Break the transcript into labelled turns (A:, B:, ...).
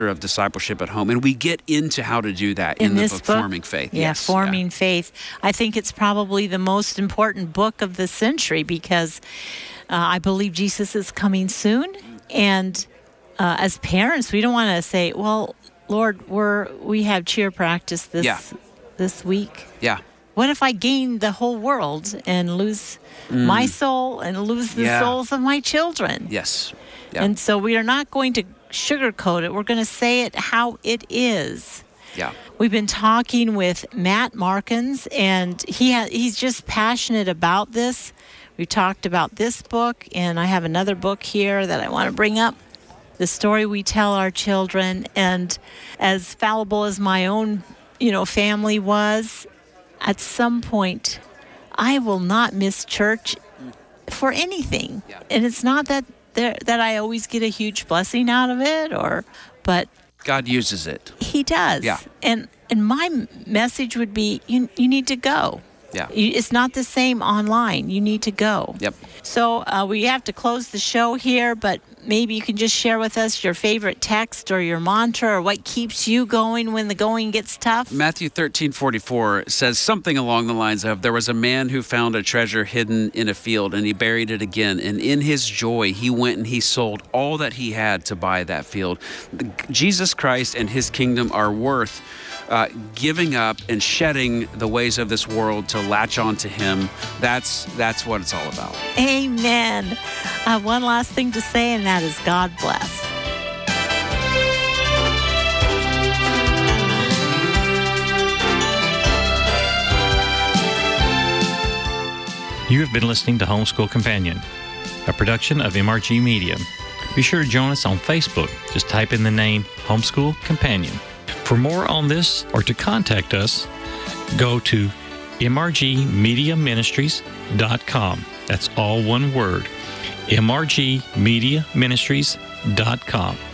A: of discipleship at home. And we get into how to do that in the book, Forming Faith.
B: Yeah, yes, Forming Faith. I think it's probably the most important book of the century because I believe Jesus is coming soon. And as parents, we don't want to say, well, Lord, we have cheer practice this week.
A: Yeah.
B: What if I gain the whole world and lose my soul and lose the souls of my children?
A: Yes. Yeah.
B: And so we are not going to sugarcoat it. We're going to say it how it is.
A: Yeah.
B: We've been talking with Matt Markins, and he's just passionate about this. We talked about this book, and I have another book here that I want to bring up, The Story We Tell Our Children. And as fallible as my own, family was, at some point, I will not miss church for anything.
A: Yeah.
B: And it's not that I always get a huge blessing out of it, but
A: God uses it.
B: He does.
A: Yeah.
B: And my message would be, you need to go.
A: Yeah.
B: It's not the same online. You need to go.
A: Yep.
B: So we have to close the show here, but maybe you can just share with us your favorite text or your mantra or what keeps you going when the going gets tough.
A: Matthew 13:44 says something along the lines of, there was a man who found a treasure hidden in a field and he buried it again. And in his joy, he went and he sold all that he had to buy that field. Jesus Christ and his kingdom are worth giving up and shedding the ways of this world to latch on to him. That's what it's all about.
B: Amen. One last thing to say, and that is God bless.
C: You have been listening to Homeschool Companion, a production of MRG Media. Be sure to join us on Facebook. Just type in the name Homeschool Companion. For more on this or to contact us, go to mrgmediaministries.com. That's all one word, mrgmediaministries.com.